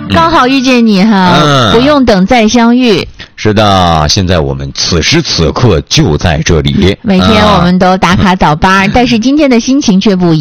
刚好遇见你哈，不用等再相遇。 是的，现在我们此时此刻就在这里。 每天我们都打卡早八，但是今天的心情却不一样。